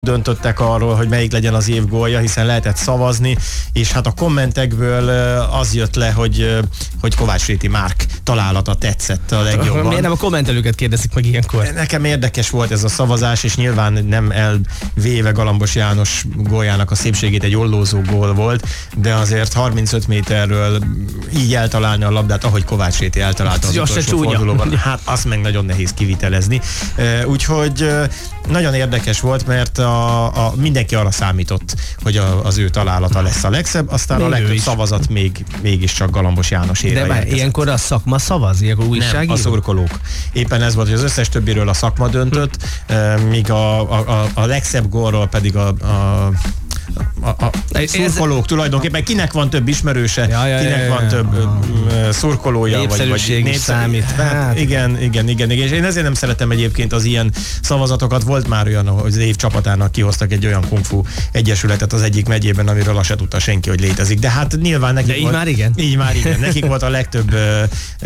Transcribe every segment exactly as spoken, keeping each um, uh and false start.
döntöttek arról, hogy melyik legyen az év gólja, hiszen lehetett szavazni, és hát a kommentekből az jött le, hogy, hogy Kovács Réti Márk találata tetszett a legjobban. Miért nem a kommentelőket kérdezik meg ilyenkor? Nekem érdekes volt ez a szavazás, és nyilván nem elvéve Galambos János góljának a szépségét, egy ollózó gól volt, de azért harmincöt méterről így eltalálni a labdát, ahogy Kovács Réti eltalálta az utolsó fordulóban, hát azt meg nagyon nehéz kivitelezni. Úgyhogy nagyon érdekes volt, mert a, a, mindenki arra számított, hogy a, az ő találata lesz a legszebb, aztán még a legtöbb szavazat még, mégiscsak Galambos János ére. De már ilyenkor a szakma szavaz, ilyenkor újságíró? Nem, a szurkolók. Éppen ez volt, hogy az összes többiről a szakma döntött, hm. míg a, a, a legszebb gólról pedig a, a A, a, a szurkolók tulajdonképpen, kinek van több ismerőse, ja, ja, kinek ja, ja, van több ja. szurkolója, népszerűség vagy, vagy számít. Hát, hát. Igen, igen, igen, igen, és én ezért nem szeretem egyébként az ilyen szavazatokat. Volt már olyan, hogy az év csapatának kihoztak egy olyan kung fu egyesületet az egyik megyében, amiről azt se tudta senki, hogy létezik. De hát nyilván nekik De így volt, már igen? Így már igen. Nekik volt a legtöbb uh,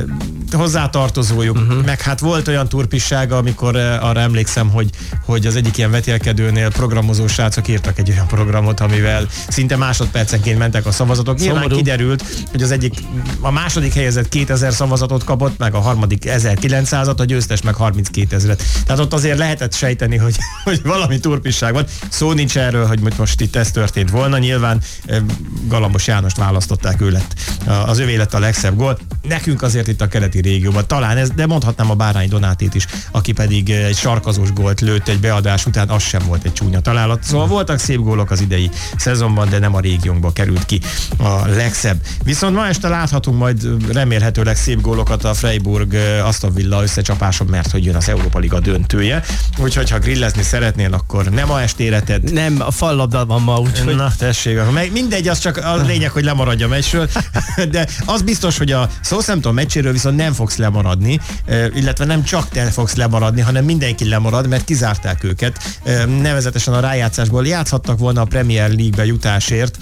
hozzátartozójuk. Uh-huh. Meg hát volt olyan turpissága, amikor uh, arra emlékszem, hogy, hogy az egyik ilyen vetélkedőnél programozó srácok írtak egy olyan programot, amivel szinte másodpercenként mentek a szavazatok. Nyilván Szomorú. Kiderült, hogy az egyik, a második helyezett kétezer szavazatot kapott, meg a harmadik ezerkilencszázat, a győztes meg harminckétezret. Tehát ott azért lehetett sejteni, hogy, hogy valami turpisság van. Szó nincs erről, hogy most itt ez történt volna. Nyilván Galambos Jánost választották, ő lett. Az övé lett a legszebb gól. Nekünk azért itt a keleti régióban talán ez, de mondhatnám a Bárány Donátét is, aki pedig egy sarkazós gólt lőtt egy beadás után, az sem volt egy csúnya találat. Szóval voltak szép gólok az idei szezonban, de nem a régiónkba került ki a legszebb. Viszont ma este láthatunk majd remélhetőleg szép gólokat a Freiburg Aston Villa összecsapáson, mert hogy jön az Európa Liga döntője. Úgyhogy ha grillezni szeretnél, akkor nem ma estére tedd. Nem, a fallabda van ma, úgyhogy... Na tessék, mindegy, az csak a lényeg, hogy lemaradj a meccsről, de az biztos, hogy a Southampton meccséről viszont nem fogsz lemaradni, illetve nem csak te fogsz lemaradni, hanem mindenki lemarad, mert kizárták őket. Nevezetesen a rájátszásból játszhattak volna a Premier League-be jutásért,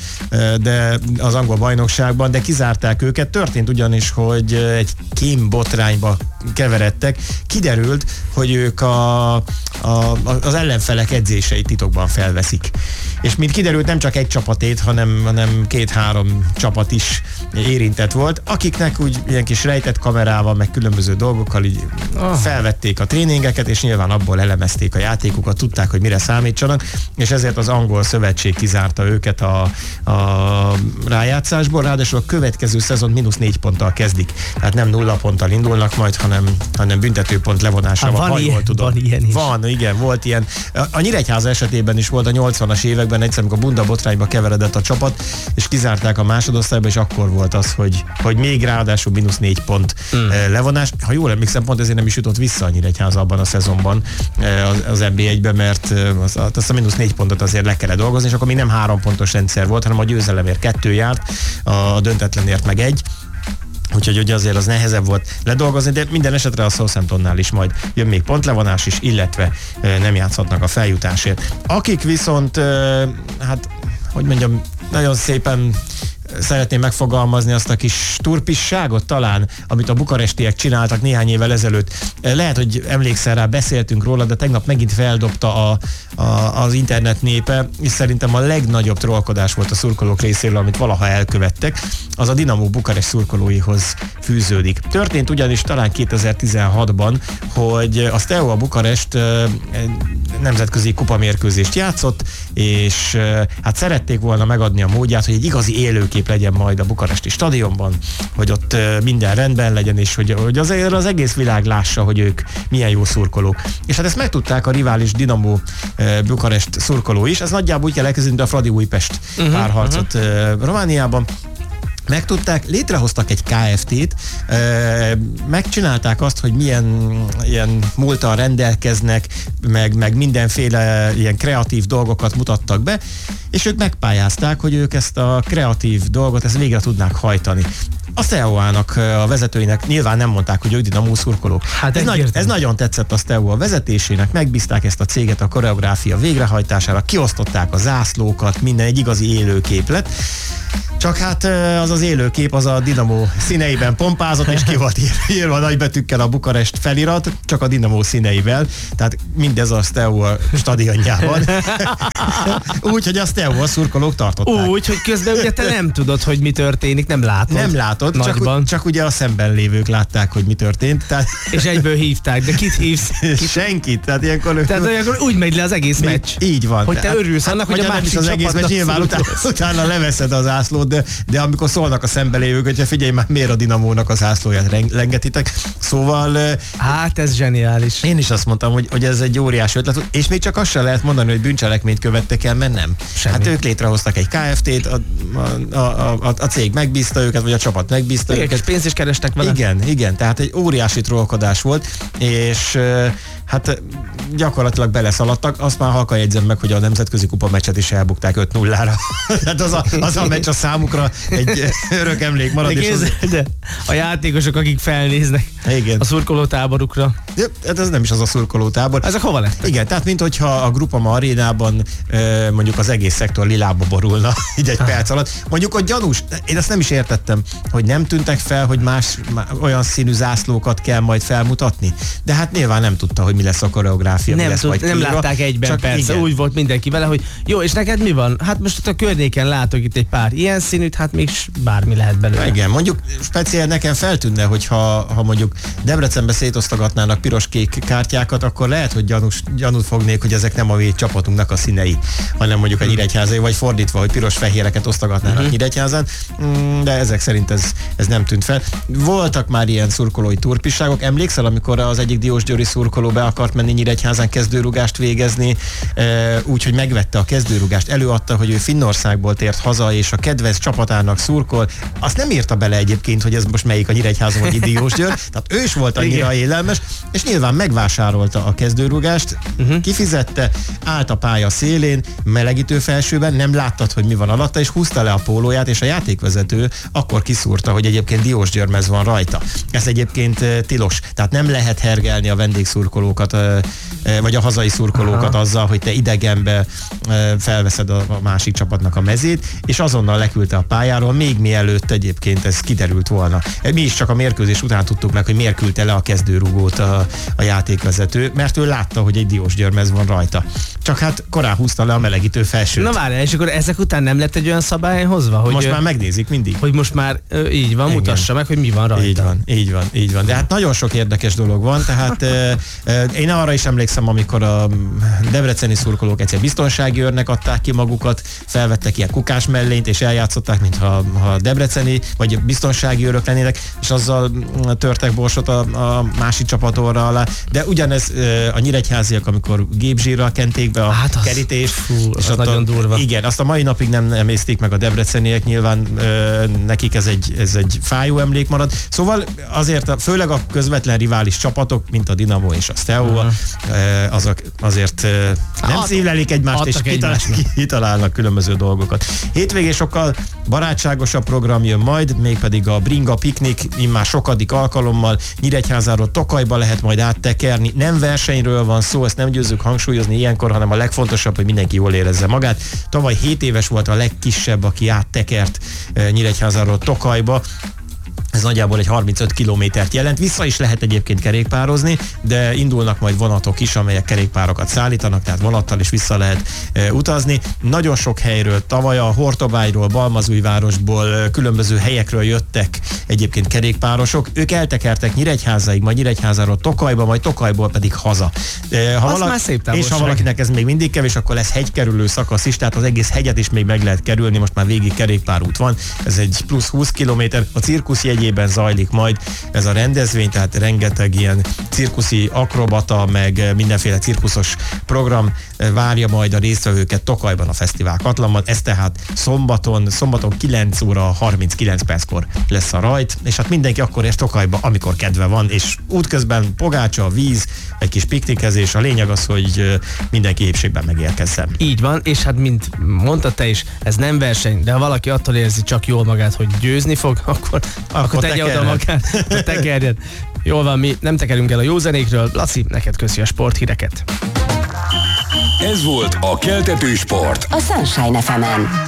de az angol bajnokságban, de kizárták őket. Történt ugyanis, hogy egy kém botrányba keveredtek. Kiderült, hogy ők a, a, az ellenfelek edzéseit titokban felveszik. És mint kiderült, nem csak egy csapatét, hanem, hanem két-három csapat is érintett volt, akiknek úgy ilyen kis rejtett kamerával, meg különböző dolgokkal így oh. felvették a tréningeket, és nyilván abból elemezték a játékukat, tudták, hogy mire számítsanak, és ezért az angol szövetség kizárta őket a, a rájátszásból, ráadásul a következő szezon mínusz négy ponttal kezdik. Tehát nem nulla ponttal indulnak majd, hanem, hanem büntetőpont levonásával. Hát van, ilyen, tudom. van ilyen is. Van, igen, volt ilyen. A Nyíregyháza esetében is volt a nyolcvanas években egyszer, amikor bunda botrányba keveredett a csapat, és kizárták a másodosztályba, és akkor volt az, hogy, hogy még ráadásul mínusz négy pont hmm. levonás. Ha jól emlékszem, pont ezért nem is jutott vissza a Nyíregyháza abban a szezonban az, az en bé egyben, mert az, az a mínusz négy pontot azért le kellett dolgozni, és akkor még nem három pontos rendszer volt, hanem a győzelemért kettő járt, a döntetlenért meg egy. Úgyhogy ugye azért az nehezebb volt ledolgozni, de minden esetre a Southamptonnál is majd jön még pontlevonás is, illetve nem játszhatnak a feljutásért. Akik viszont, hát, hogy mondjam, nagyon szépen szeretném megfogalmazni azt a kis turpisságot talán, amit a bukarestiek csináltak néhány évvel ezelőtt. Lehet, hogy emlékszel rá, beszéltünk róla, de tegnap megint feldobta a, a, az internet népe, és szerintem a legnagyobb trollkodás volt a szurkolók részéről, amit valaha elkövettek, az a Dinamo Bukarest szurkolóihoz fűződik. Történt ugyanis talán kétezer-tizenhatban, hogy a Steaua Bukarest nemzetközi kupamérkőzést játszott, és hát szerették volna megadni a módját, hogy egy igazi élőkép legyen majd a bukaresti stadionban, hogy ott minden rendben legyen, és hogy, hogy azért az egész világ lássa, hogy ők milyen jó szurkolók. És hát ezt megtudták a rivális Dinamo Bukarest szurkoló is. Ez nagyjából úgy kell elkezdeni, a Fradi Újpest uh-huh, párharcot uh-huh. Romániában. Megtudták, létrehoztak egy ká ef té-t, megcsinálták azt, hogy milyen ilyen múlttal rendelkeznek, meg, meg mindenféle ilyen kreatív dolgokat mutattak be, és ők megpályázták, hogy ők ezt a kreatív dolgot, ezt végre tudnák hajtani. A Steauának, a vezetőinek nyilván nem mondták, hogy ők Dinamo szurkolók. Hát ez, nagy, ez nagyon tetszett a Steaua vezetésének, megbízták ezt a céget a koreográfia végrehajtására, kiosztották a zászlókat, minden egy igazi élőképlet. Csak hát az az élő kép, az a Dinamo színeiben pompázott, és ki volt írva nagybetűkkel a Bukarest felirat, csak a Dinamo színeivel, tehát mindez a Steaua stadionjában. Úgy, hogy a Steaua szurkolók tartották. Úgy, hogy közben ugye te nem tudod, hogy mi történik, nem látod. Nem látod, csak, csak ugye a szemben lévők látták, hogy mi történt. Tehát... És egyből hívták, de kit hívsz? Kit? Senkit. Tehát ilyenkor, tehát ilyenkor úgy megy le az egész mi, meccs. Így van. Hogy te hát, örülsz annak, hát, hogy a másik az egész meccs, nyilván utána, utána leveszed az zászlót, de, de amikor szólnak a szembelévők, hogyha figyelj már, miért a Dinamónak a zászlóját lengetitek. Szóval... Hát ez zseniális. Én is azt mondtam, hogy, hogy ez egy óriási ötlet, és még csak azt sem lehet mondani, hogy bűncselekményt követtek el, mert nem. Semmi. Hát ők létrehoztak egy ká ef té-t, a, a, a, a, a cég megbízta őket, vagy a csapat megbízta őket. És pénzt is kerestek vele. Igen, igen, tehát egy óriási trollkodás volt, és hát gyakorlatilag beleszaladtak, azt már halkan jegyzem meg, hogy a nemzetközi kupa meccset is elbukták öt nullára. Tehát az a, az a meccs a számukra egy örök emlék marad. De, és kézzel, az... de a játékosok, akik felnéznek igen. a szurkolótáborukra. Ja, hát ez nem is az a szurkolótábor. Ezek hova lettek? Igen, tehát mint hogyha a Groupama arénában mondjuk az egész szektor lilába borulna így egy perc alatt. Mondjuk ott gyanús, én ezt nem is értettem, hogy nem tűntek fel, hogy más olyan színű zászlókat kell majd felmutatni. De hát nyilván nem tudta, hogy mi lesz a koreográfia, nem mi lesz tud, majd nem kiírva. látták egyben, Csak persze, igen. úgy volt mindenki vele, hogy jó, és neked mi van? Hát most ott a környéken látok itt egy pár ilyen színűt, hát még bármi lehet belőle. Igen, mondjuk speciál nekem feltűnne, hogy ha, ha mondjuk Debrecenbe szétosztogatnának piros-kék kártyákat, akkor lehet, hogy gyanús, gyanút fognék, hogy ezek nem a mi csapatunknak a színei, hanem mondjuk a Nyíregyházai, vagy fordítva, hogy piros-fehéreket osztogatnának uh-huh. Nyíregyházán, de ezek szerint ez, ez nem tűnt fel. Voltak már ilyen szurkolói turpisságok. Emlékszel, amikor az egyik diósgyőri szurkoló be akart menni Nyíregyházán kezdőrugást végezni, úgyhogy megvette a kezdőrugást, előadta, hogy ő Finnországból tért haza, és a kedvenc csapatának szurkol. Azt nem írta bele egyébként, hogy ez most melyik a Nyíregyházon, vagy Diósgyőr. Tehát ő is volt annyira élelmes, és nyilván megvásárolta a kezdőrugást, uh-huh. kifizette, állt a pálya szélén, melegítő felsőben, nem láttad, hogy mi van alatta, és húzta le a pólóját, és a játékvezető akkor kiszúrta, hogy egyébként Diósgyőrmez van rajta. Ez egyébként tilos. Tehát nem lehet hergelni a vendégszurkolókat, vagy a hazai szurkolókat Aha. azzal, hogy te idegenbe felveszed a másik csapatnak a mezét, és azonnal leküldte a pályáról, még mielőtt egyébként ez kiderült volna. Mi is csak a mérkőzés után tudtuk meg, hogy miért küldte le a kezdőrugót a, a játékvezető, mert ő látta, hogy egy Diósgyőrmez van rajta. Csak hát korán húzta le a melegítő felsőt. Na várjál, és akkor ezek után nem lett egy olyan szabály hozva, hogy... Most már megnézik mindig. Hogy most már ö, így van, igen. Mutassa meg, hogy mi van rajta. Így van, így van, így van. De hát nagyon sok érdekes dolog van, tehát e, e, én arra is emlékszem, amikor a debreceni szurkolók egyszer biztonsági őrnek adták ki magukat, felvettek ilyen kukás mellényt, és eljátszották, mintha ha debreceni, vagy biztonsági őrök lennének, és azzal törtek borsot a, a másik csapatorra alá. De ugyanez e, a nyíregyháziak, amikor gépzsírral kenték be a hát az, kerítést. Fú, és az nagyon a, durva. Igen, azt a mai napig nem emészték meg a debreceniek, nyilván e, nekik ez egy, ez egy fájó emlék marad. Szóval azért, a, főleg a közvetlen rivális csapatok, mint a Dinamo és a Steaua, uh-huh. azok azért nem Ad, szívlelik egymást, és kitalál, kitalálnak különböző dolgokat. Hétvégén sokkal barátságosabb program jön majd, mégpedig a Bringa Piknik, immár sokadik alkalommal Nyíregyházáról Tokajba lehet majd áttekerni. Nem versenyről van szó, ezt nem győzzük hangsúlyozni ilyenkor, hanem a legfontosabb, hogy mindenki jól érezze magát. Tavaly hét éves volt a legkisebb, aki áttekert Nyíregyházáról Tokajba. Ez nagyjából egy harmincöt kilométert jelent. Vissza is lehet egyébként kerékpározni, de indulnak majd vonatok is, amelyek kerékpárokat szállítanak, tehát vonattal is vissza lehet e, utazni. Nagyon sok helyről, tavaly a Hortobágyról, Balmazújvárosból, különböző helyekről jöttek egyébként kerékpárosok. Ők eltekertek Nyíregyházáig, majd Nyíregyházáról Tokajba, majd Tokajból pedig haza. E, ha valaki, és ha valakinek ez még mindig kevés, akkor lesz hegykerülő szakasz is, tehát az egész hegyet is még meg lehet kerülni, most már végig kerékpárút van. Ez egy plusz húsz kilométer. A cirkusz jegyében zajlik majd ez a rendezvény, tehát rengeteg ilyen cirkuszi akrobata, meg mindenféle cirkuszos program várja majd a résztvevőket Tokajban a fesztivál Katlanban. Ez tehát szombaton, szombaton kilenc óra harminckilenc perckor lesz a rajt, és hát mindenki akkor ér Tokajba, amikor kedve van, és útközben pogácsa, víz, egy kis piknikezés. A lényeg az, hogy mindenki épségben megérkezzen. Így van, és hát mint mondtad te is, ez nem verseny, de ha valaki attól érzi csak jól magát, hogy győzni fog, akkor, akkor, akkor tegye oda magát, tekerjed. Jól van, mi nem tekerünk el a jó zenékről. Laci, neked köszi a sporthíreket. Ez volt a Keltető Sport a Sunshine ef emen.